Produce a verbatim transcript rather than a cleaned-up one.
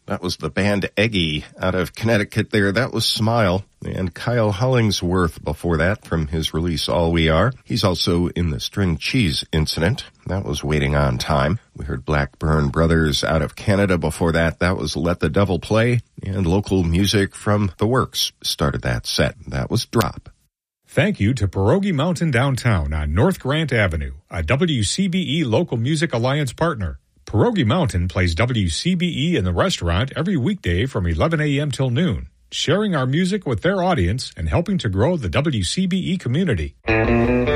That was the band Eggy out of Connecticut there. That was Smile. And Kyle Hollingsworth before that from his release All We Are. He's also in the String Cheese Incident. That was Waiting on Time. We heard Blackburn Brothers out of Canada before that. That was Let the Devil Play. And local music from The Works started that set. That was Drop. Thank you to Pierogi Mountain Downtown on North Grant Avenue, a W C B E Local Music Alliance partner. Pierogi Mountain plays W C B E in the restaurant every weekday from eleven a.m. till noon, sharing our music with their audience and helping to grow the W C B E community.